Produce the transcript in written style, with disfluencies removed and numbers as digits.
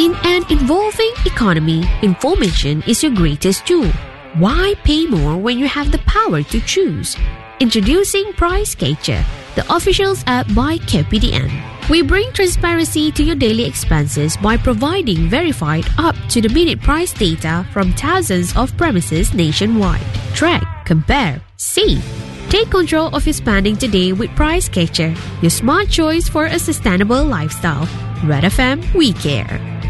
In an evolving economy, information is your greatest tool. Why pay more when you have the power to choose? Introducing Price Catcher, the official app by KPDN. We bring transparency to your daily expenses by providing verified up-to-the-minute price data from thousands of premises nationwide. Track, compare, save. Take control of your spending today with Price Catcher, your smart choice for a sustainable lifestyle. Red FM, we care.